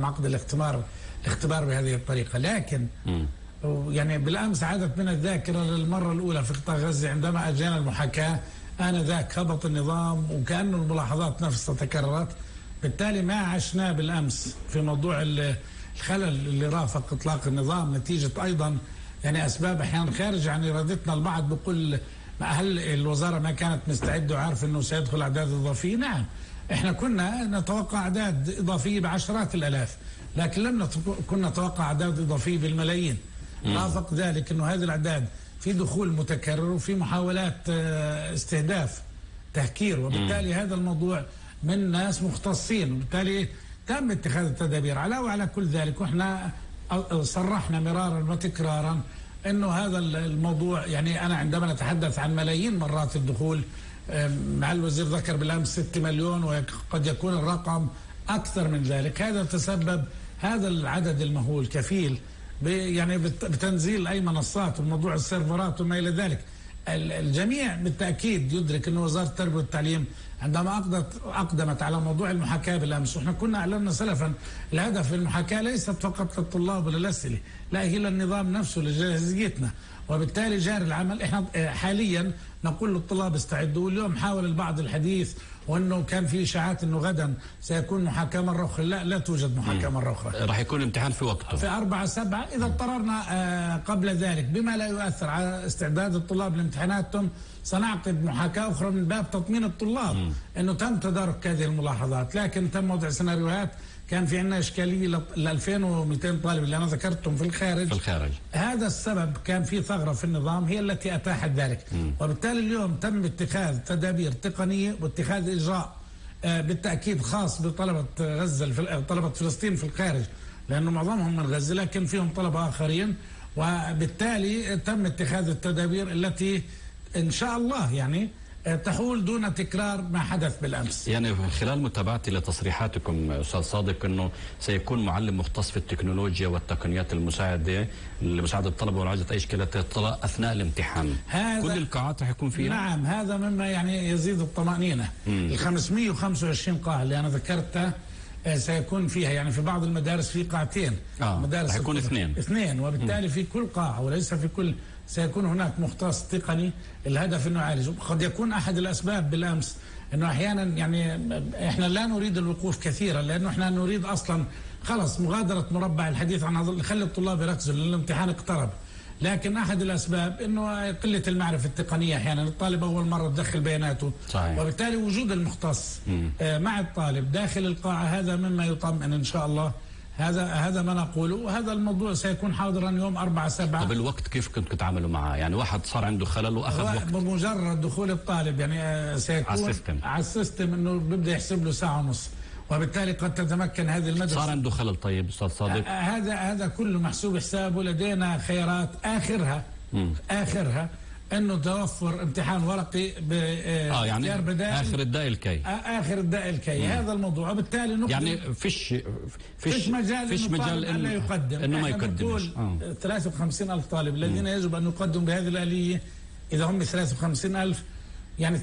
تم عقد الاختبار بهذه الطريقة. لكن يعني بالأمس عادت من الذاكرة للمرة الأولى في قطاع غزة عندما أجينا المحاكاة، آنذاك هبط النظام وكأنه الملاحظات نفسها تكررت. بالتالي ما عشناه بالأمس في موضوع الخلل اللي رافق إطلاق النظام نتيجة أيضا يعني أسباب أحيانا خارج عن إرادتنا. البعض بيقول هل الوزارة ما كانت مستعدة وعارفة أنه سيدخل أعداد إضافية؟ نعم، إحنا كنا نتوقع أعداد إضافية بعشرات الآلاف، لكن لم كنا نتوقع أعداد إضافية بالملايين. رافق ذلك أنه هذه الأعداد في دخول متكرر وفي محاولات استهداف تهكير، وبالتالي هذا الموضوع من ناس مختصين، وبالتالي تم اتخاذ التدابير. علاوة على كل ذلك واحنا صرحنا مرارا وتكرارا انه هذا الموضوع يعني انا عندما نتحدث عن ملايين مرات الدخول، مع الوزير ذكر بالامس 6 مليون وقد يكون الرقم اكثر من ذلك. هذا تسبب هذا العدد المهول كفيل يعني بتنزيل اي منصات وموضوع السيرفرات وما الى ذلك. الجميع بالتاكيد يدرك ان وزاره التربيه والتعليم عندما اقدمت على موضوع المحاكاه بالامس، واحنا كنا اعلنا سلفا الهدف المحاكاه ليست فقط للطلاب ولا الاسئله، لا هي للنظام نفسه لجاهزيتنا، وبالتالي جاري العمل. احنا حاليا نقول للطلاب استعدوا. واليوم حاول البعض الحديث وانه كان في اشاعات انه غدا سيكون محاكاه مره اخرى. لا توجد محاكاه مره اخرى، راح يكون الامتحان في وقته في 4/7 اذا اضطررنا قبل ذلك بما لا يؤثر على استعداد الطلاب لامتحاناتهم. سنعقد محاكاه اخرى من باب تطمين الطلاب انه تم تدارك هذه الملاحظات، لكن تم وضع سيناريوهات. كان في عندنا اشكاليه ل 2200 طالب اللي انا ذكرتهم في الخارج. هذا السبب كان في ثغره في النظام هي التي اتاحت ذلك. وبالتالي اليوم تم اتخاذ تدابير تقنيه واتخاذ اجراء بالتاكيد خاص بطلبه غزه طلبه فلسطين في الخارج، لانه معظمهم من غزه لكن فيهم طلبه اخرين. وبالتالي تم اتخاذ التدابير التي ان شاء الله يعني تحول دون تكرار ما حدث بالامس. يعني خلال متابعتي لتصريحاتكم استاذ صادق انه سيكون معلم مختص في التكنولوجيا والتقنيات المساعده لمساعده الطلبه ومعالجه اي اشكالات اثناء الامتحان. كل القاعات رح يكون فيها؟ نعم، هذا مما يعني يزيد الطمانينه. ال 525 قاعه اللي انا ذكرتها سيكون فيها يعني في بعض المدارس في قاعتين، مدارس رح يكون اثنين وبالتالي في كل قاعه وليس في كل. سيكون هناك مختص تقني الهدف انه يعالج. قد يكون احد الاسباب بالامس انه احيانا يعني احنا لا نريد الوقوف كثيرا، لانه احنا نريد اصلا خلص مغادره مربع الحديث عن هذا، نخلي الطلاب يركزوا لان الامتحان اقترب. لكن احد الاسباب انه قله المعرفه التقنيه، احيانا الطالب اول مره تدخل بياناته صحيح. وبالتالي وجود المختص مع الطالب داخل القاعه هذا مما يطمئن ان شاء الله. هذا ما نقوله، وهذا الموضوع سيكون حاضرا يوم 4/7. طب الوقت كيف كنتوا تتعاملوا معه؟ يعني واحد صار عنده خلل واخذ وقت بمجرد دخول الطالب يعني سيكون على السيستم انه بيبدا يحسب له ساعه ونص، وبالتالي قد تتمكن هذه المدرسه. صار عنده خلل. طيب استاذ صادق، هذا كله محسوب حسابه. لدينا خيارات اخرها انه توفر امتحان ورقي يعني اخر الداء الكي. هذا الموضوع. وبالتالي يعني فيش مجال انه يقدم. انه ما يقدم. 53,000 طالب الذين يجب ان يقدموا بهذه الآلية. اذا هم 53,000 يعني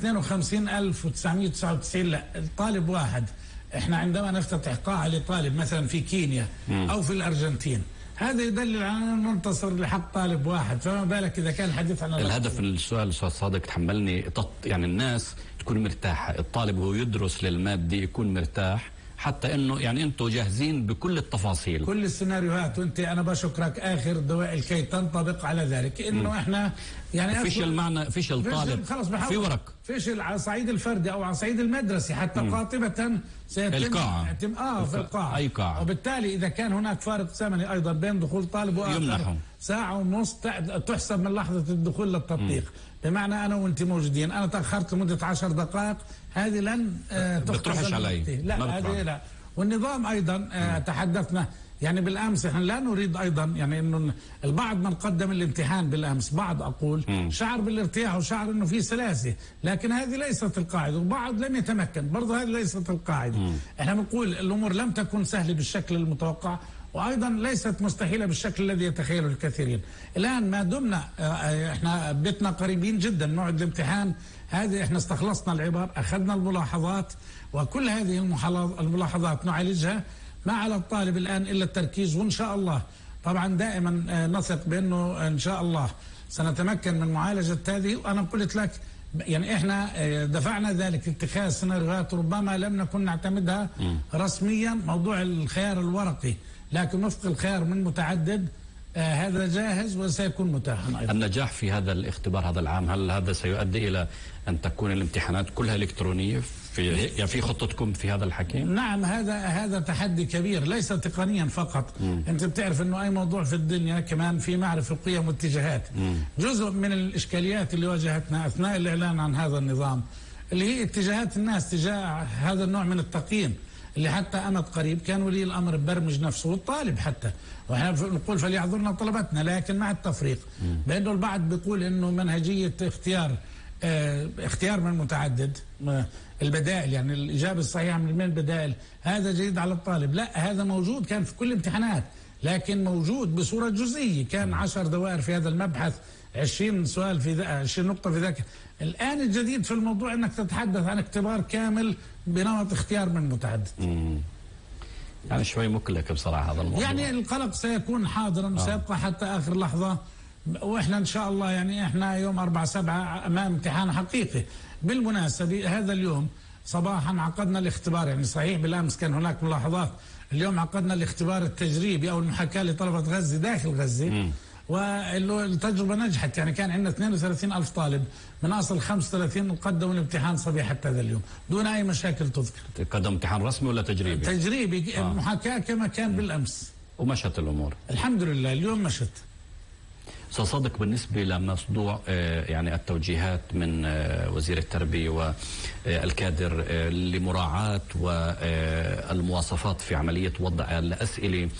52,999 لا الطالب واحد. احنا عندما نفتتح قاعة لطالب مثلا في كينيا او في الارجنتين، هذا يدلل على انه ننتصر لحق طالب واحد، فما بالك اذا كان الحديث عن الهدف. السؤال استاذ صادق تحملني يعني الناس تكون مرتاحه، الطالب وهو يدرس للمادة يكون مرتاح، حتى انه يعني انتم جاهزين بكل التفاصيل كل السيناريوهات. وانت انا بشكرك اخر دواء الكي تنطبق على ذلك انه احنا يعني فيش المعنى فيش الطالب في ورق فيش على صعيد الفردي او على صعيد المدرسي حتى قاطبة سيتم القاعة في القاعة اي قاعة. وبالتالي اذا كان هناك فارق زمني ايضا بين دخول طالب واخر ساعة ونص تحسب من لحظة الدخول للتطبيق. بمعنى انا وانت موجودين، انا تاخرت لمدة 10 دقائق، هذه لن بتروحش علي. لا هذه لا. والنظام ايضا تحدثنا يعني بالامس احنا لا نريد ايضا يعني انه البعض من قدم الامتحان بالامس بعض اقول شعر بالارتياح وشعر انه في سلاسه، لكن هذه ليست القاعده، وبعض لم يتمكن برضه هذه ليست القاعده. احنا بنقول الامور لم تكن سهله بالشكل المتوقع، وايضا ليست مستحيله بالشكل الذي يتخيله الكثيرين. الان ما دمنا احنا بيتنا قريبين جدا موعد الامتحان، هذه احنا استخلصنا العبر، اخذنا الملاحظات، وكل هذه الملاحظات نعالجها ما على الطالب الآن إلا التركيز، وإن شاء الله طبعا دائما نثق بأنه إن شاء الله سنتمكن من معالجة هذه. وأنا قلت لك يعني إحنا دفعنا ذلك اتخاذ سيناريوهات ربما لم نكن نعتمدها رسميا، موضوع الخيار الورقي، لكن وفق الخيار من متعدد هذا جاهز وسيكون متاحا أيضا. النجاح في هذا الاختبار هذا العام، هل هذا سيؤدي إلى أن تكون الامتحانات كلها إلكترونية في خطتكم في هذا الحكي؟ نعم، هذا تحدي كبير ليس تقنيا فقط. أنت بتعرف أنه أي موضوع في الدنيا كمان في معرفة قيم واتجاهات. جزء من الإشكاليات اللي واجهتنا أثناء الإعلان عن هذا النظام اللي هي اتجاهات الناس تجاه هذا النوع من التقييم، اللي حتى أمد قريب كان ولي الأمر ببرمج نفسه والطالب حتى، وإحنا نقول فليعذرنا طلبتنا، لكن مع التفريق بأنه البعض بيقول أنه منهجية اختيار من متعدد البدائل، يعني الإجابة الصحيحة من البدائل هذا جيد على الطالب. لا، هذا موجود كان في كل الامتحانات، لكن موجود بصورة جزئية. كان 10 دوائر في هذا المبحث، 20 سؤال في 20 نقطة في ذاك. الآن الجديد في الموضوع أنك تتحدث عن اختبار كامل بنمط اختيار من متعدد. يعني شوي مكلك بصراحة هذا الموضوع. يعني القلق سيكون حاضرا وسيبقى حتى آخر لحظة، وإحنا إن شاء الله يعني إحنا يوم 4/7 أمام امتحان حقيقي. بالمناسبة هذا اليوم صباحا عقدنا الاختبار، يعني صحيح بالأمس كان هناك ملاحظات، اليوم عقدنا الاختبار التجريبي أو المحاكاة لطلبة غزة داخل غزة، والتجربة نجحت. يعني كان عندنا 32,000 طالب من أصل 35 قدموا الامتحان صبيحة هذا اليوم دون أي مشاكل تذكر. قدم امتحان رسمي ولا تجريبي؟ تجريبي. محاكاة كما كان بالأمس، ومشت الأمور الحمد لله. اليوم مشت. أستاذ صادق، بالنسبة لموضوع يعني التوجيهات من وزير التربية والكادر لمراعاة والمواصفات في عملية وضع الأسئلة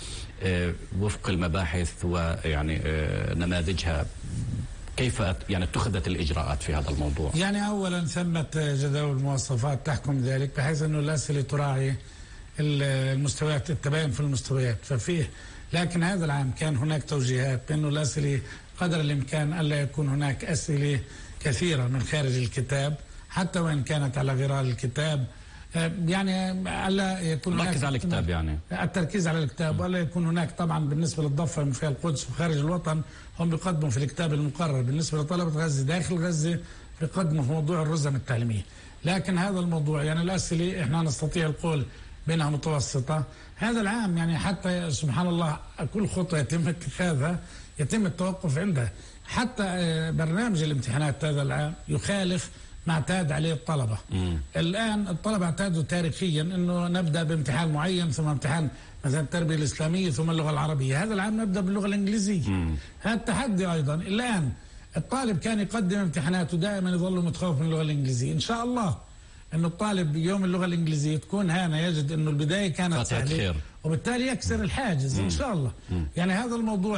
وفق المباحث ويعني نماذجها، كيف يعني اتخذت الإجراءات في هذا الموضوع؟ يعني أولا ثمة جداول المواصفات تحكم ذلك، بحيث أنه الأسئلة تراعي المستويات، التباين في المستويات. ففيه لكن هذا العام كان هناك توجيهات بأنه الأسئلة قدر الإمكان ألا يكون هناك أسئلة كثيرة من خارج الكتاب، حتى وإن كانت على غرار الكتاب. يعني ألا يكون هناك على الكتاب، يعني التركيز على الكتاب، ولا يكون هناك طبعا بالنسبة للضفة من فيها القدس وخارج الوطن هم بيقدموا في الكتاب المقرر. بالنسبة لطلبة غزة داخل غزة بيقدموا في موضوع الرزم التعليمية. لكن هذا الموضوع يعني الأسئلة إحنا نستطيع القول بينها متوسطة. هذا العام يعني حتى سبحان الله كل خطوة يتم اتخاذها يتم التوقف عندها. حتى برنامج الامتحانات هذا العام يخالف ما اعتاد عليه الطلبة. الآن الطلبة اعتادوا تاريخيا أنه نبدأ بامتحان معين، ثم امتحان مثلا التربية الإسلامية، ثم اللغة العربية. هذا العام نبدأ باللغة الإنجليزية. هذا التحدي أيضا. الآن الطالب كان يقدم امتحاناته دائما يظل متخوف من اللغة الإنجليزية. إن شاء الله أنه الطالب يوم اللغة الإنجليزية تكون هنا يجد أنه البداية كانت سهلة، وبالتالي يكسر الحاجز إن شاء الله. يعني هذا الموضوع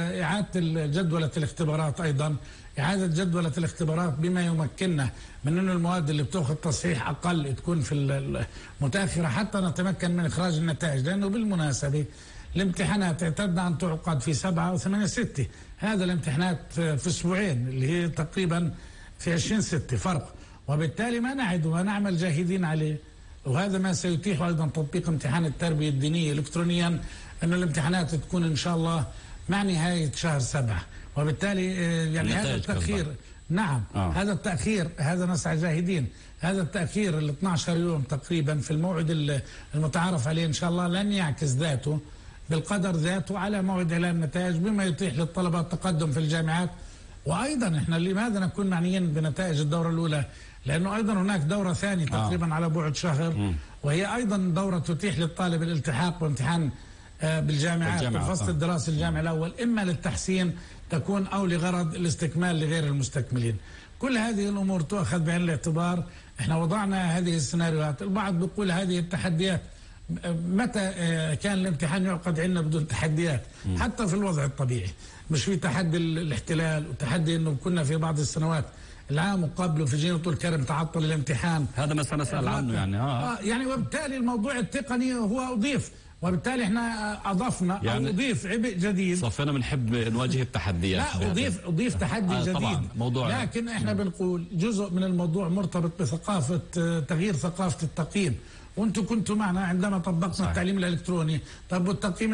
إعادة جدولة الاختبارات، أيضا إعادة جدولة الاختبارات بما يمكننا من أن المواد اللي بتأخذ تصحيح أقل تكون في المتأخرة حتى نتمكن من إخراج النتائج. لأنه بالمناسبة الامتحانات اعتدنا أن تعقد في 7 و8 6، هذا الامتحانات في أسبوعين اللي هي تقريبا في 20 6 فرق، وبالتالي ما نعد ونعمل جاهدين عليه. وهذا ما سيتيح أيضا تطبيق امتحان التربية الدينية إلكترونيا، أن الامتحانات تكون إن شاء الله مع نهاية شهر 7. وبالتالي يعني هذا التأخير نعم هذا التأخير هذا نسعى جاهدين. هذا التأخير ال 12 يوم تقريبا في الموعد المتعارف عليه إن شاء الله لن يعكس ذاته بالقدر ذاته على موعد إعلان النتائج، بما يتيح للطلبة التقدم في الجامعات. وأيضا إحنا لماذا نكون معنيين بنتائج الدورة الأولى؟ لأنه أيضا هناك دورة ثانية تقريبا على بعد شهر، وهي أيضا دورة تتيح للطالب الالتحاق وامتحان بالجامعات في الفصل الدراسي الجامعي الأول، إما للتحسين تكون أو لغرض الاستكمال لغير المستكملين. كل هذه الأمور تؤخذ بعين الاعتبار. احنا وضعنا هذه السيناريوهات. البعض بيقول هذه التحديات، متى كان الامتحان يعقد عندنا بدون تحديات؟ حتى في الوضع الطبيعي مش في تحدي الاحتلال وتحدي انه كنا في بعض السنوات العام وقبله في جينا طول كرم تعطل الامتحان. هذا ما سنسأل عنه يعني يعني وبالتالي الموضوع التقني هو أضيف، وبالتالي احنا اضفنا يعني اضيف عبء جديد. صفينا بنحب نواجه التحديات. لا اضيف تحدي جديد طبعا موضوع، لكن احنا بنقول جزء من الموضوع مرتبط بثقافه تغيير ثقافه التقييم وانتم كنتوا معنا عندما طبقنا صحيح. التعليم الالكتروني. طب والتقييم